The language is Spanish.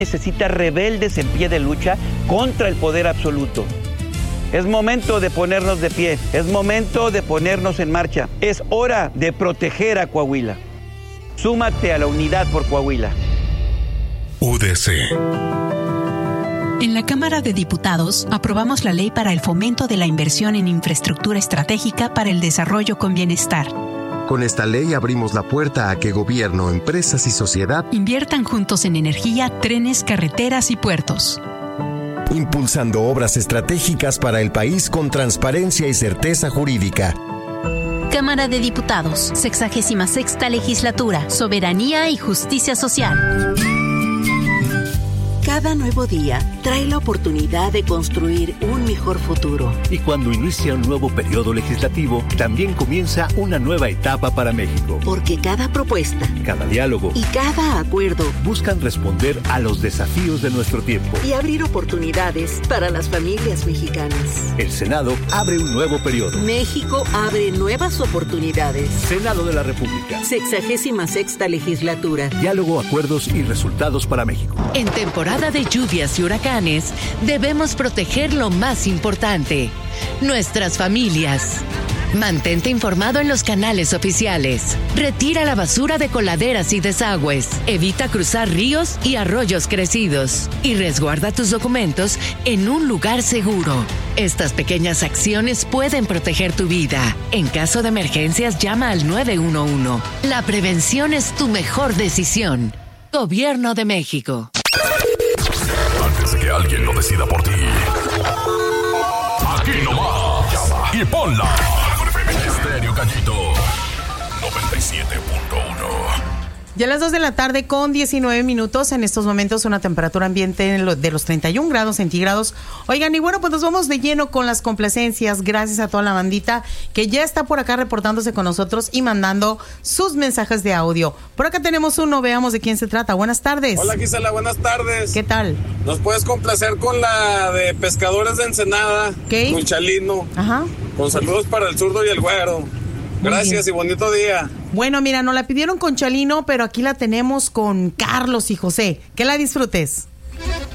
necesita rebeldes en pie de lucha contra el poder absoluto. Es momento de ponernos de pie, es momento de ponernos en marcha. Es hora de proteger a Coahuila. Súmate a la unidad por Coahuila. UDC. En la Cámara de Diputados aprobamos la ley para el fomento de la inversión en infraestructura estratégica para el desarrollo con bienestar. Con esta ley abrimos la puerta a que gobierno, empresas y sociedad inviertan juntos en energía, trenes, carreteras y puertos. Impulsando obras estratégicas para el país con transparencia y certeza jurídica. Cámara de Diputados, 66ª Legislatura, Soberanía y Justicia Social. Cada nuevo día trae la oportunidad de construir un mejor futuro. Y cuando inicia un nuevo periodo legislativo, también comienza una nueva etapa para México. Porque cada propuesta, cada diálogo y cada acuerdo buscan responder a los desafíos de nuestro tiempo y abrir oportunidades para las familias mexicanas. El Senado abre un nuevo periodo. México abre nuevas oportunidades. Senado de la República. 66ª Legislatura. Diálogo, acuerdos y resultados para México. En temporada de lluvias y huracanes, debemos proteger lo más importante, nuestras familias. Mantente informado en los canales oficiales. Retira la basura de coladeras y desagües. Evita cruzar ríos y arroyos crecidos. Y resguarda tus documentos en un lugar seguro. Estas pequeñas acciones pueden proteger tu vida. En caso de emergencias, llama al 911. La prevención es tu mejor decisión. Gobierno de México. Antes de que alguien lo decida por ti. Aquí nomás. Llama y ponla. Estéreo Gallito 97.1. Ya a las 2 de la tarde con 19 minutos. En estos momentos una temperatura ambiente de los 31 grados centígrados. Oigan, y bueno, pues nos vamos de lleno con las complacencias. Gracias a toda la bandita que ya está por acá reportándose con nosotros y mandando sus mensajes de audio. Por acá tenemos uno, veamos de quién se trata. Buenas tardes. Hola Gisela, buenas tardes. ¿Qué tal? ¿Nos puedes complacer con la de Pescadores de Ensenada? ¿Qué? Con Chalino. Ajá. Con saludos para el zurdo y el güero. Gracias y bonito día. Bueno, mira, nos la pidieron con Chalino, pero aquí la tenemos con Carlos y José. Que la disfrutes.